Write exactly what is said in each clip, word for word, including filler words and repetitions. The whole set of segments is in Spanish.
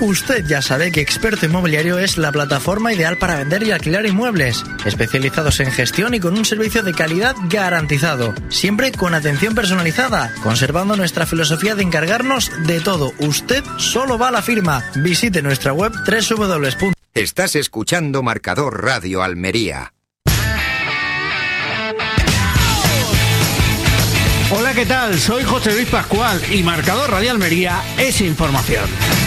Usted ya sabe que Experto Inmobiliario es la plataforma ideal para vender y alquilar inmuebles, especializados en gestión y con un servicio de calidad garantizado, siempre con atención personalizada, conservando nuestra filosofía de encargarnos de todo. Usted solo va a la firma. Visite nuestra web doble u doble u doble u. Estás escuchando Marcador Radio Almería. Hola, ¿qué tal? Soy José Luis Pascual y Marcador Radio Almería es información.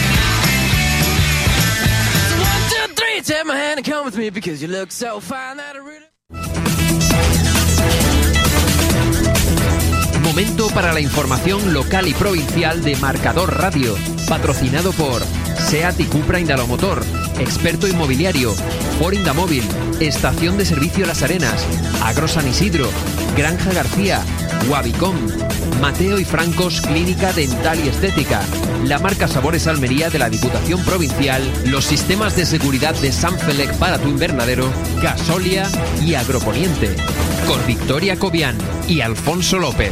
Momento para la información local y provincial de Marcador Radio, patrocinado por SEAT y Cupra Indalomotor, Experto Inmobiliario, Ford Indamóvil, Estación de Servicio Las Arenas, Agro San Isidro, Granja García, Wabicom, Mateo y Francos Clínica Dental y Estética, la marca Sabores Almería de la Diputación Provincial, los sistemas de seguridad de Sanfelec para tu invernadero, Gasolia y Agroponiente, con Victoria Cobian y Alfonso López.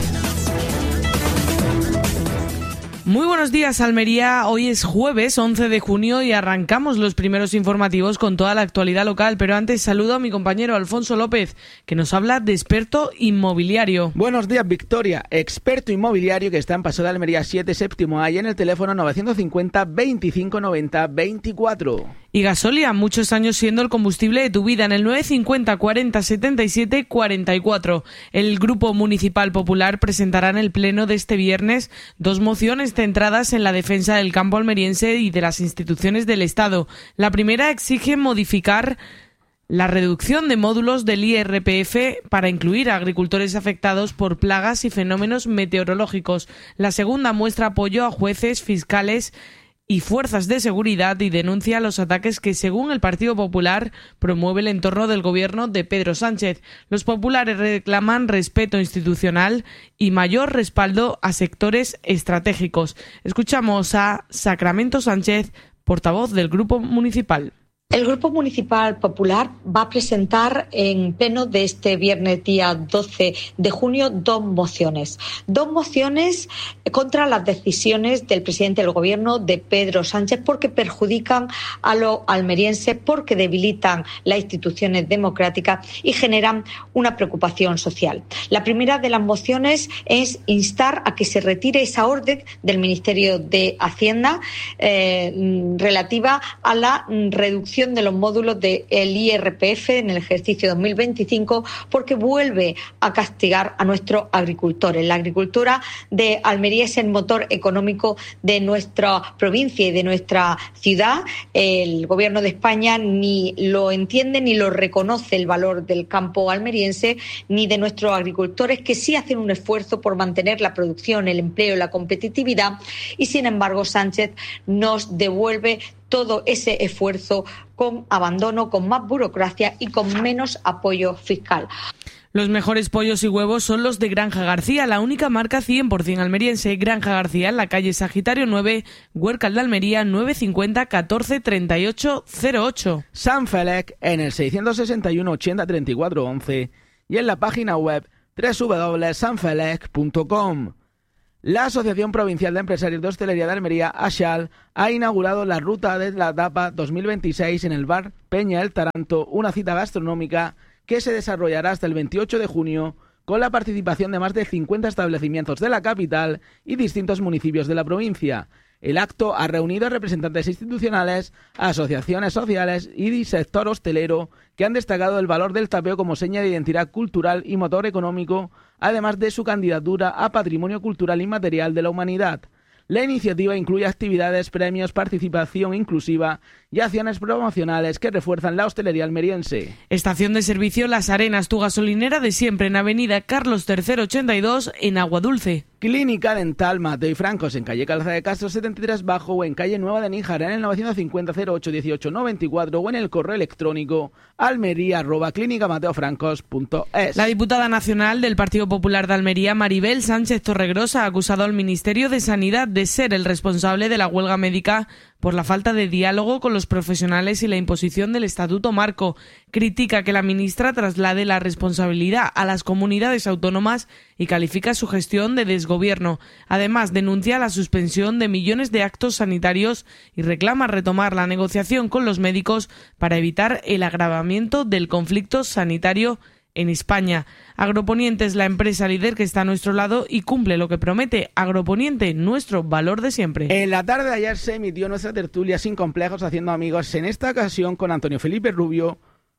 Muy buenos días, Almería. Hoy es jueves once de junio y arrancamos los primeros informativos con toda la actualidad local, pero antes saludo a mi compañero Alfonso López, que nos habla de Experto Inmobiliario. Buenos días, Victoria. Experto Inmobiliario, que está en Paso de Almería siete, séptimo A, y en el teléfono novecientos cincuenta, veinticinco noventa, veinticuatro. Y Gasolia, muchos años siendo el combustible de tu vida, en el nueve cincuenta, cuarenta, setenta y siete, cuarenta y cuatro. El Grupo Municipal Popular presentará en el pleno de este viernes dos mociones centradas en la defensa del campo almeriense y de las instituciones del Estado. La primera exige modificar la reducción de módulos del I R P F para incluir a agricultores afectados por plagas y fenómenos meteorológicos. La segunda muestra apoyo a jueces, fiscales y fuerzas de seguridad y denuncia los ataques que, según el Partido Popular, promueve el entorno del gobierno de Pedro Sánchez. Los populares reclaman respeto institucional y mayor respaldo a sectores estratégicos. Escuchamos a Sacramento Sánchez, portavoz del Grupo Municipal. El Grupo Municipal Popular va a presentar en pleno de este viernes día doce de junio dos mociones. Dos mociones contra las decisiones del presidente del Gobierno, de Pedro Sánchez, porque perjudican a los almerienses, porque debilitan las instituciones democráticas y generan una preocupación social. La primera de las mociones es instar a que se retire esa orden del Ministerio de Hacienda eh, relativa a la reducción de los módulos del I R P F en el ejercicio dos mil veinticinco, porque vuelve a castigar a nuestros agricultores. La agricultura de Almería es el motor económico de nuestra provincia y de nuestra ciudad. El Gobierno de España ni lo entiende ni lo reconoce el valor del campo almeriense ni de nuestros agricultores, que sí hacen un esfuerzo por mantener la producción, el empleo y la competitividad, y sin embargo Sánchez nos devuelve todo ese esfuerzo con abandono, con más burocracia y con menos apoyo fiscal. Los mejores pollos y huevos son los de Granja García, la única marca cien por ciento almeriense. Granja García, en la calle Sagitario nueve, Huércal de Almería, nueve cincuenta, catorce, treinta y ocho, cero ocho. Sanfelec, en el seiscientos sesenta y uno, ochenta, treinta y cuatro, once, y en la página web doble u doble u doble u punto sanfelec punto com. La Asociación Provincial de Empresarios de Hostelería de Almería, ASHAL, ha inaugurado la ruta de la tapa dos mil veintiséis en el bar Peña El Taranto, una cita gastronómica que se desarrollará hasta el veintiocho de junio con la participación de más de cincuenta establecimientos de la capital y distintos municipios de la provincia. El acto ha reunido a representantes institucionales, asociaciones sociales y del sector hostelero que han destacado el valor del tapeo como seña de identidad cultural y motor económico, además de su candidatura a Patrimonio Cultural Inmaterial de la Humanidad. La iniciativa incluye actividades, premios, participación inclusiva y acciones promocionales que refuerzan la hostelería almeriense. Estación de servicio Las Arenas, tu gasolinera de siempre, en Avenida Carlos tercero ochenta y dos, en Aguadulce. Clínica Dental Mateo y Francos, en calle Calzada de Castro setenta y tres Bajo o en calle Nueva de Níjar, en el novecientos cincuenta, cero ocho, dieciocho, noventa y cuatro o en el correo electrónico almería arroba clínica mateo francos punto es. La diputada nacional del Partido Popular de Almería, Maribel Sánchez Torregrosa, ha acusado al Ministerio de Sanidad de ser el responsable de la huelga médica por la falta de diálogo con los profesionales y la imposición del Estatuto Marco. Critica que la ministra traslade la responsabilidad a las comunidades autónomas y califica su gestión de desgobierno. Además, denuncia la suspensión de millones de actos sanitarios y reclama retomar la negociación con los médicos para evitar el agravamiento del conflicto sanitario en España. Agroponiente es la empresa líder que está a nuestro lado y cumple lo que promete. Agroponiente, nuestro valor de siempre. En la tarde de ayer se emitió nuestra tertulia Sin Complejos Haciendo Amigos, en esta ocasión con Antonio Felipe Rubio,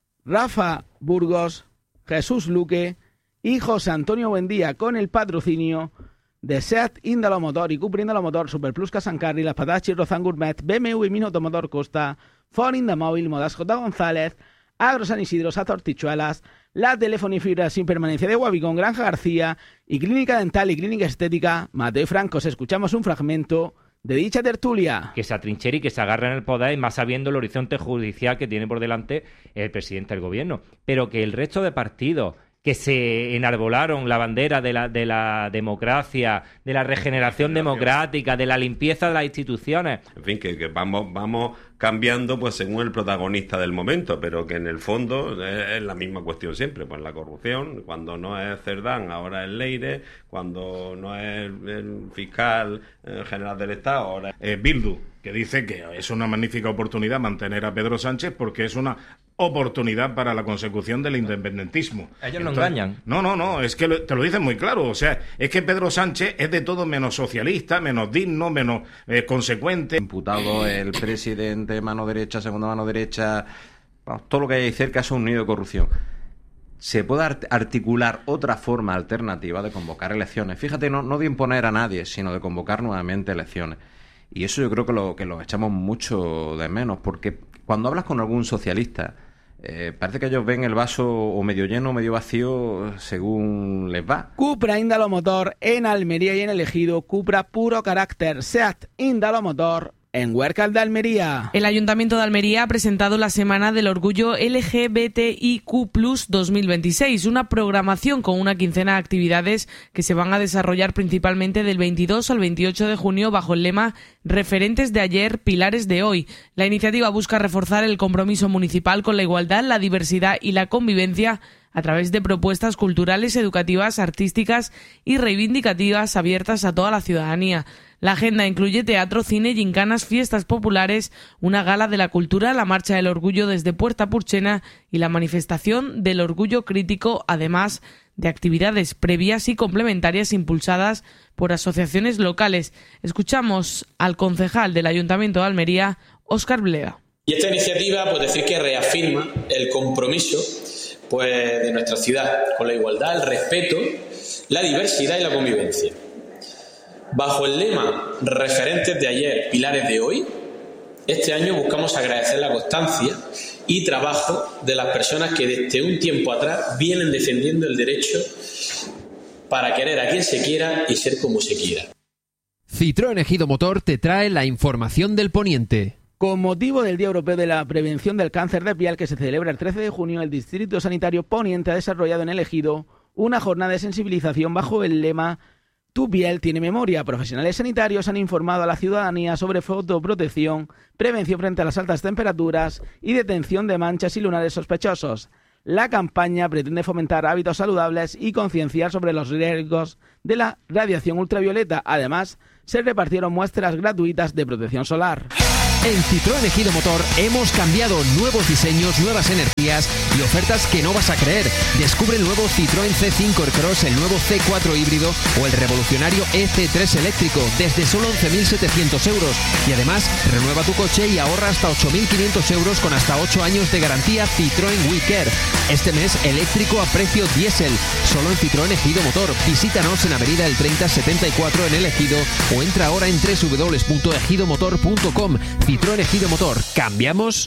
Rafa Burgos, Jesús Luque y José Antonio Buendía, con el patrocinio de SEAT Índalo Motor y Cupra Índalo Motor, Superplus Casancarri, Las Patadas Chirrozán Gourmet, B M W Minuto Motor Costa, Ford Indamóvil, Modas J. González, Agro San Isidro, Sator Tichuelas, la telefonía y fibra sin permanencia de Guavicón, Granja García y Clínica Dental y Clínica Estética Mateo Francos. Escuchamos un fragmento de dicha tertulia. Que se atrinchera y que se agarre en el poder, y más sabiendo el horizonte judicial que tiene por delante el presidente del gobierno. Pero que el resto de partidos que se enarbolaron la bandera de la, de la democracia, de la regeneración democrática, de la limpieza de las instituciones. En fin, que, que vamos, vamos cambiando pues según el protagonista del momento, pero que en el fondo es, es la misma cuestión siempre, pues la corrupción, cuando no es Cerdán, ahora es Leire, cuando no es el fiscal el general del Estado, ahora es... Eh, Bildu, que dice que es una magnífica oportunidad mantener a Pedro Sánchez porque es una oportunidad para la consecución del independentismo. Ellos no engañan. No, no, no, es que lo, te lo dicen muy claro, o sea, es que Pedro Sánchez es de todo menos socialista, menos digno, menos eh, consecuente. Imputado el presidente, mano derecha, segunda mano derecha, vamos, todo lo que hay cerca es un nido de corrupción. Se puede art- articular otra forma alternativa de convocar elecciones. Fíjate, no, no de imponer a nadie, sino de convocar nuevamente elecciones. Y eso yo creo que lo, que lo echamos mucho de menos, porque cuando hablas con algún socialista, eh, parece que ellos ven el vaso o medio lleno o medio vacío según les va. Cupra Índalo Motor en Almería y en el Ejido, Cupra puro carácter, SEAT Índalo Motor en Huércal de Almería. El Ayuntamiento de Almería ha presentado la Semana del Orgullo L G B T I Q plus dos mil veintiséis, una programación con una quincena de actividades que se van a desarrollar principalmente del veintidós al veintiocho de junio bajo el lema Referentes de ayer, pilares de hoy. La iniciativa busca reforzar el compromiso municipal con la igualdad, la diversidad y la convivencia a través de propuestas culturales, educativas, artísticas y reivindicativas abiertas a toda la ciudadanía. La agenda incluye teatro, cine, gincanas, fiestas populares, una gala de la cultura, la marcha del orgullo desde Puerta Purchena y la manifestación del orgullo crítico, además de actividades previas y complementarias impulsadas por asociaciones locales. Escuchamos al concejal del Ayuntamiento de Almería, Óscar Bleda. Y esta iniciativa, pues decir que reafirma el compromiso pues de nuestra ciudad con la igualdad, el respeto, la diversidad y la convivencia. Bajo el lema Referentes de ayer, pilares de hoy, este año buscamos agradecer la constancia y trabajo de las personas que desde un tiempo atrás vienen defendiendo el derecho para querer a quien se quiera y ser como se quiera. Citroën Ejido Motor te trae la información del Poniente. Con motivo del Día Europeo de la Prevención del Cáncer de Piel, que se celebra el trece de junio, el Distrito Sanitario Poniente ha desarrollado en el Ejido una jornada de sensibilización bajo el lema Tu piel tiene memoria. Profesionales sanitarios han informado a la ciudadanía sobre fotoprotección, prevención frente a las altas temperaturas y detención de manchas y lunares sospechosos. La campaña pretende fomentar hábitos saludables y concienciar sobre los riesgos de la radiación ultravioleta. Además, se repartieron muestras gratuitas de protección solar. En Citroën Ejido Motor hemos cambiado nuevos diseños, nuevas energías y ofertas que no vas a creer. Descubre el nuevo Citroën C cinco Aircross, el nuevo C cuatro híbrido o el revolucionario E C tres eléctrico desde solo once mil setecientos euros. Y además, renueva tu coche y ahorra hasta ocho mil quinientos euros con hasta ocho años de garantía Citroën WeCare. Este mes, eléctrico a precio diésel, solo en Citroën Ejido Motor. Visítanos en Avenida El treinta setenta y cuatro en El Ejido o entra ahora en doble u doble u doble u punto ejido motor punto com. Citroën Ejido Motor. ¿Cambiamos?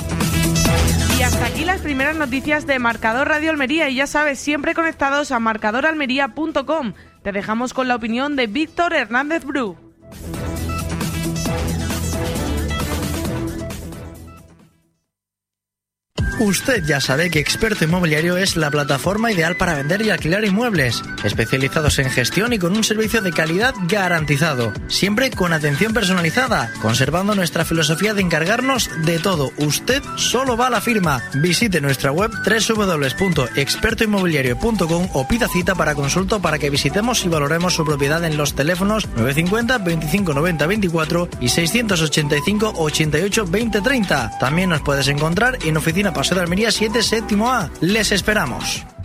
Y hasta aquí las primeras noticias de Marcador Radio Almería. Y ya sabes, siempre conectados a marcador almería punto com. Te dejamos con la opinión de Víctor Hernández Bru. Usted ya sabe que Experto Inmobiliario es la plataforma ideal para vender y alquilar inmuebles, especializados en gestión y con un servicio de calidad garantizado, siempre con atención personalizada, conservando nuestra filosofía de encargarnos de todo. Usted solo va a la firma. Visite nuestra web doble u doble u doble u punto experto inmobiliario punto com o pida cita para consulta para que visitemos y valoremos su propiedad en los teléfonos nueve cinco cero, veinticinco noventa veinticuatro y seiscientos ochenta y cinco ochenta y ocho veinte treinta. También nos puedes encontrar en Oficina Paseo de Almería siete, séptimo A. Les esperamos.